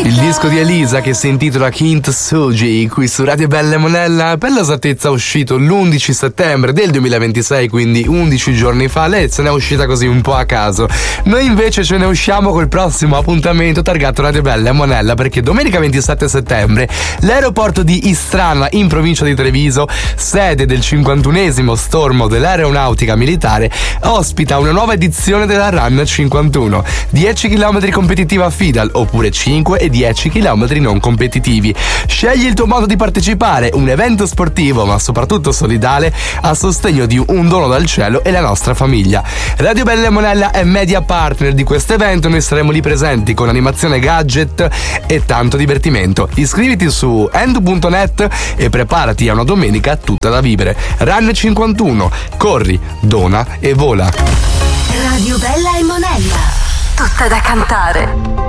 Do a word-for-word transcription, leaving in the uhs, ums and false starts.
Il disco di Elisa che si intitola Kintsugi, qui su Radio Bella e Monella, per l'esattezza uscito l'undici settembre del duemilaventisei, quindi undici giorni fa. Lei se n'è uscita così un po' a caso. Noi invece ce ne usciamo col prossimo appuntamento targato Radio Bella e Monella, perché domenica ventisette settembre l'aeroporto di Istrana in provincia di Treviso, sede del cinquantunesimo stormo dell'aeronautica militare, ospita una nuova edizione della Run cinquantuno. dieci chilometri competitiva FIDAL oppure cinque e dieci chilometri non competitivi. Scegli il tuo modo di partecipare, un evento sportivo ma soprattutto solidale a sostegno di un dono dal cielo e la nostra famiglia. Radio Bella e Monella è media partner di questo evento, noi saremo lì presenti con animazione, gadget e tanto divertimento. Iscriviti su end punto net e preparati a una domenica tutta da vivere. Run cinquantuno, corri, dona e vola. Radio Bella e Monella, tutta da cantare.